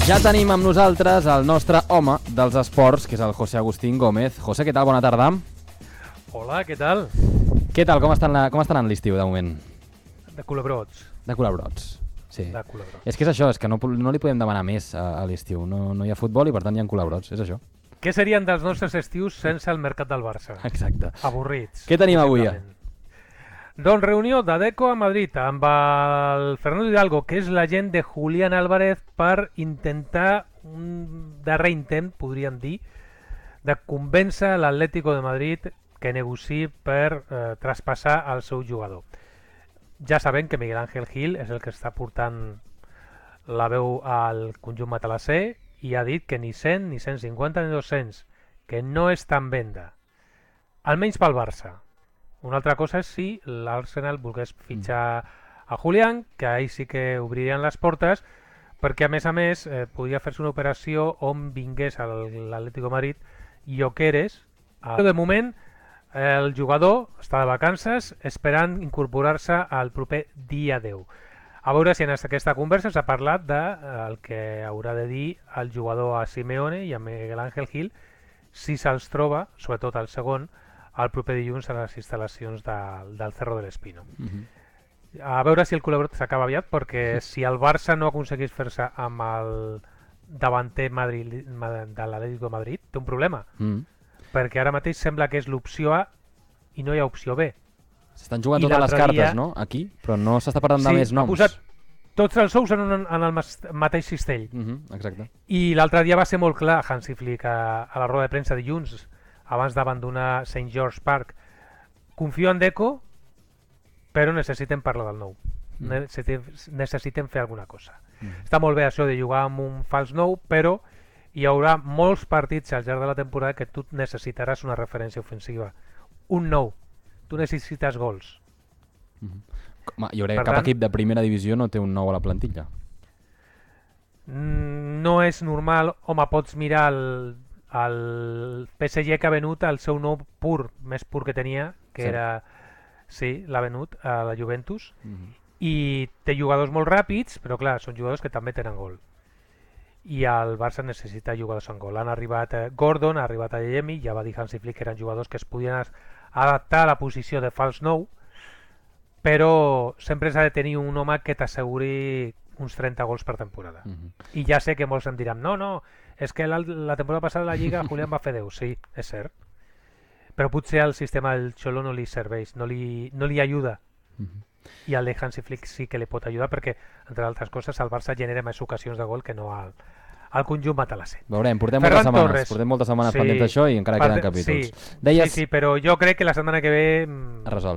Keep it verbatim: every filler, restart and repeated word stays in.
Ja tenim amb nosaltres el nostre home dels esports, que és el José Agustín Gómez. José, què tal? Bona tarda. Hola, què tal? Què tal? Com està anant, com està anant l'estiu de moment? De culebrots. De culebrots, sí. De culebrots. És que és això, és que no, no li podem demanar més a, a l'estiu. No, no hi ha futbol i per tant hi ha culebrots, és això. Què serien dels nostres estius sense el mercat del Barça? Exacte. Avorrits. Què tenim avui? Doncs reunió d'Adecco a Madrid amb el Fernando Hidalgo, que és l'agent de Julián Álvarez, per intentar un darrer intent, podríem dir, de convèncer l'Atlético de Madrid que negociï per eh, traspassar el seu jugador. Ja sabem que Miguel Ángel Gil és el que està portant la veu al conjunt matalasser i ha dit que ni cent, ni cent cinquanta, ni dos-cents, que no està en venda. Almenys pel Barça. Una altra cosa és si l'Arsenal volgués fitxar a Julián, que ahir sí que obririen les portes, perquè a més a més eh, podria fer-se una operació on vingués a l'Atlético de Madrid Gyökeres. De moment el jugador està de vacances esperant incorporar-se al proper dia deu. A veure si en aquesta conversa s'ha parlat del que haurà de dir el jugador a Simeone i a Miguel Ángel Gil si se'ls troba, sobretot el segon, el proper dilluns a les instal·lacions de, del Cerro del Espino. Uh-huh. A veure si el culebrot s'acaba aviat, perquè si el Barça no aconseguís fer-se amb el davanter Madrid, de l'Atlético de Madrid, té un problema. Uh-huh. Perquè ara mateix sembla que és l'opció A i no hi ha opció B. S'estan jugant I totes les cartes, dia... no? Aquí, però no s'està parlant sí, de més noms. Ha posat tots els ous en, un, en el mateix cistell. Uh-huh, exacte. I l'altre dia va ser molt clar Hansi Flick a, a la roda de premsa dilluns, abans d'abandonar Saint George Park. Confio en Deco, però necessiten parlar del nou. Mm. Necessiten, necessiten fer alguna cosa. Mm. Està molt bé això de jugar amb un fals nou, però hi haurà molts partits al llarg de la temporada que tu necessitaràs una referència ofensiva. Un nou. Tu necessites gols. Mm. Home, jo crec que cap tant, equip de primera divisió no té un nou a la plantilla. No és normal. Home, pots mirar el... el P S G que ha venut el seu nou pur, més pur que tenia, que sí. era, sí, l'ha venut a la Juventus, uh-huh. i té jugadors molt ràpids, però clar, són jugadors que també tenen gol. I el Barça necessita jugadors amb gol. Han arribat eh, Gordon, ha arribat a Yemi, ja va dir Hansi Flick que eren jugadors que es podien adaptar a la posició de fals nou, però sempre s'ha de tenir un home que t'asseguri uns trenta gols per temporada. Uh-huh. I ja sé que molts em diran, no, no, és que la, la temporada passada a la Lliga Julián va fer deu. Sí, és cert. Però potser el sistema del Xolo no li serveix, no li, no li ajuda. Uh-huh. I el de Hansi Flick sí que li pot ajudar perquè, entre altres coses, el Barça genera més ocasions de gol que no al, al conjunt matalasser. Veurem, portem moltes setmanes, Torres. portem moltes setmanes sí, pendents d'això i encara queden capítols. Sí, Deies... sí, sí, però jo crec que la setmana que ve... es resol.